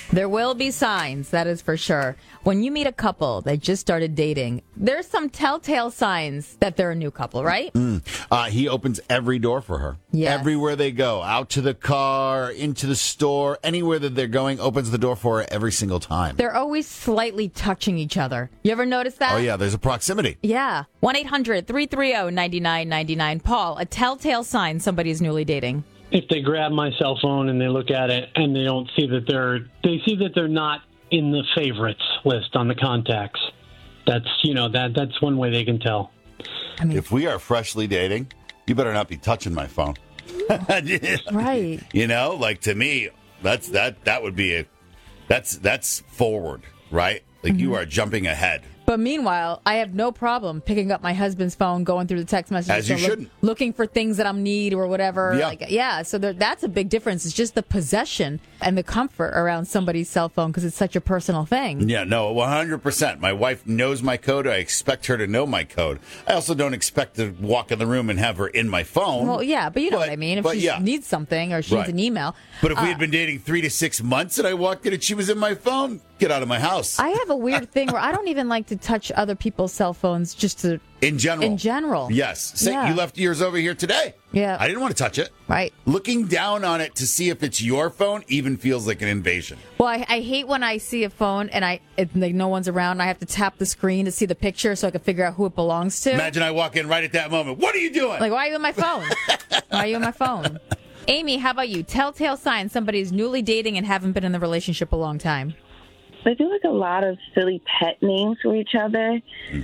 There will be signs, that is for sure. When you meet a couple that just started dating, there's some telltale signs that they're a new couple, right? He opens every door for her. Yes. Everywhere they go, out to the car, into the store, anywhere that they're going, opens the door for her every single time. They're always slightly touching each other. You ever notice that? Oh, yeah, there's a proximity. Yeah. 1-800-330-9999. Paul, a telltale sign somebody's newly dating. If they grab my cell phone and they look at it and they don't see that they're not in the favorites list on the contacts. That's one way they can tell. I mean, If we are freshly dating, you better not be touching my phone. right. You know, like to me, that would be that's forward, right? Like you are jumping ahead. But meanwhile, I have no problem picking up my husband's phone, going through the text messages. As you shouldn't. Looking for things that I need or whatever. Yeah. So that's a big difference. It's just the possession and the comfort around somebody's cell phone because it's such a personal thing. Yeah, no, 100%. My wife knows my code. I expect her to know my code. I also don't expect to walk in the room and have her in my phone. Well, yeah, but you know what I mean. If she needs something or she needs an email. But if we had been dating 3 to 6 months and I walked in and she was in my phone, get out of my house. I have a weird thing where I don't even like to touch other people's cell phones just to... In general. Yes. Say you left yours over here today. Yeah. I didn't want to touch it. Right. Looking down on it to see if it's your phone even feels like an invasion. Well, I hate when I see a phone and no one's around and I have to tap the screen to see the picture so I can figure out who it belongs to. Imagine I walk in right at that moment. What are you doing? Like, why are you on my phone? Why are you on my phone? Amy, how about you? Telltale sign somebody's newly dating and haven't been in the relationship a long time. They do like a lot of silly pet names for each other.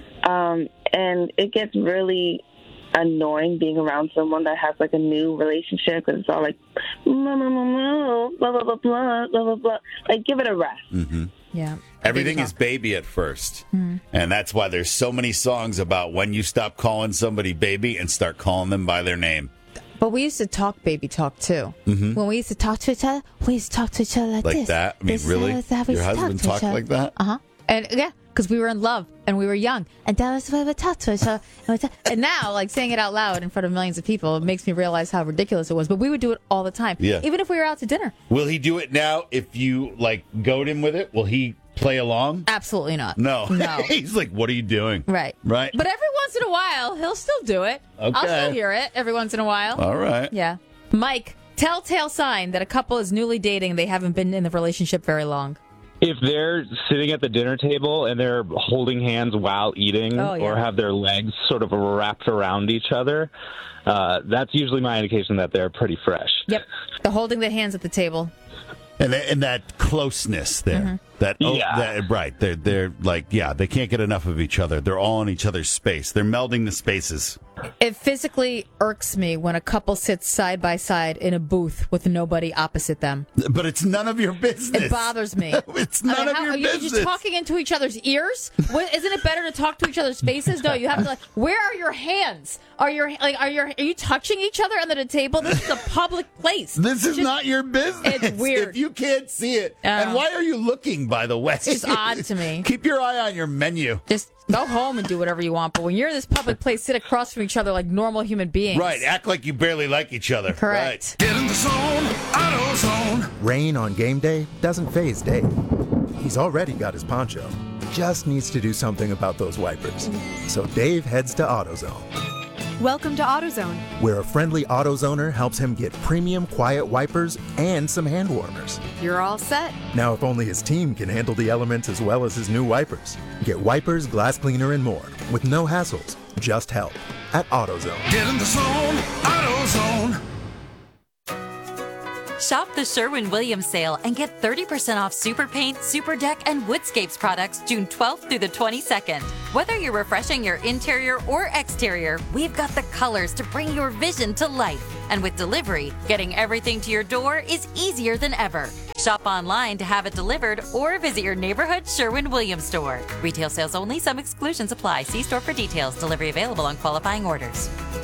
And it gets really annoying being around someone that has like a new relationship because it's all like, blah, blah, blah, blah, blah, blah, blah, blah. Like, give it a rest. Mm-hmm. Yeah. Everything is baby at first. Mm-hmm. And that's why there's so many songs about when you stop calling somebody baby and start calling them by their name. But we used to talk baby talk, too. Mm-hmm. When we used to talk to each other, we used to talk to each other like this. Like that? I mean, really? Your husband talked like that? Uh-huh. And, yeah, because we were in love and we were young. And that was the way we talked to each other. And now, like, saying it out loud in front of millions of people, it makes me realize how ridiculous it was. But we would do it all the time. Yeah. Even if we were out to dinner. Will he do it now if you, like, goad him with it? Will he play along? Absolutely not. No. He's like, what are you doing? Right. Right. But every once in a while, he'll still do it. Okay. I'll still hear it every once in a while. All right. Yeah. Mike, telltale sign that a couple is newly dating, they haven't been in the relationship very long. If they're sitting at the dinner table and they're holding hands while eating or have their legs sort of wrapped around each other, that's usually my indication that they're pretty fresh. Yep. The holding their hands at the table. And that closeness there. Mm-hmm. Right. They're like, they can't get enough of each other. They're all in each other's space. They're melding the spaces. It physically irks me when a couple sits side by side in a booth with nobody opposite them. But it's none of your business. It bothers me. It's none of your business. Are you just talking into each other's ears? Isn't it better to talk to each other's faces? No, you have to where are your hands? Are you touching each other under the table? This is a public place. This is not your business. It's weird. If you can't see it. And why are you looking, by the way? It's just odd to me. Keep your eye on your menu. Just go home and do whatever you want. But when you're in this public place, sit across from each other like normal human beings. Right. Act like you barely like each other. Correct. Right. Get in the zone, AutoZone. Rain on game day doesn't faze Dave. He's already got his poncho. Just needs to do something about those wipers. So Dave heads to AutoZone. Welcome to AutoZone, where a friendly AutoZoner helps him get premium quiet wipers and some hand warmers. You're all set. Now, if only his team can handle the elements as well as his new wipers. Get wipers, glass cleaner, and more with no hassles, just help at AutoZone. Get in the zone, AutoZone. Shop the Sherwin-Williams sale and get 30% off Super Paint, Super Deck, and Woodscapes products June 12th through the 22nd. Whether you're refreshing your interior or exterior, we've got the colors to bring your vision to life. And with delivery, getting everything to your door is easier than ever. Shop online to have it delivered or visit your neighborhood Sherwin-Williams store. Retail sales only. Some exclusions apply. See store for details. Delivery available on qualifying orders.